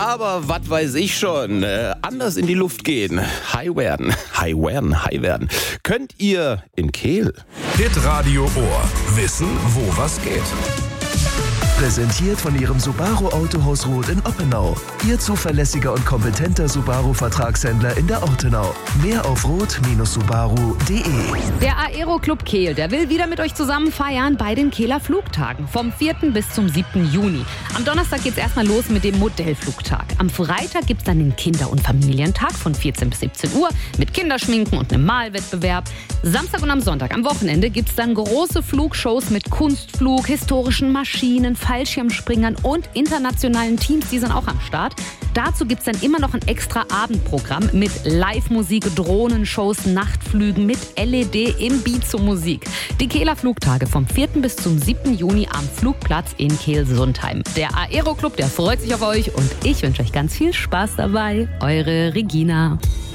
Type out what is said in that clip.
aber was weiß ich schon, anders in die Luft gehen, high werden. Könnt ihr in Kehl? Hitradio Ohr. Wissen, wo was geht. Präsentiert von Ihrem Subaru Autohaus Roth in Oppenau. Ihr zuverlässiger und kompetenter Subaru-Vertragshändler in der Ortenau. Mehr auf roth-subaru.de. Der Aero Club Kehl, der will wieder mit euch zusammen feiern bei den Kehler Flugtagen. Vom 4. bis zum 7. Juni. Am Donnerstag geht's erstmal los mit dem Modellflugtag. Am Freitag gibt's dann den Kinder- und Familientag von 14 bis 17 Uhr mit Kinderschminken und einem Malwettbewerb. Samstag und am Sonntag, am Wochenende, gibt's dann große Flugshows mit Kunstflug, historischen Maschinen, Fallschirmspringern und internationalen Teams, die sind auch am Start. Dazu gibt's dann immer noch ein extra Abendprogramm mit Live-Musik, Drohnenshows, Nachtflügen mit LED im Beat zur Musik. Die Kehler Flugtage vom 4. bis zum 7. Juni am Flugplatz in Kehl-Sundheim. Der Aero Club, der freut sich auf euch und ich wünsche euch ganz viel Spaß dabei. Eure Regina.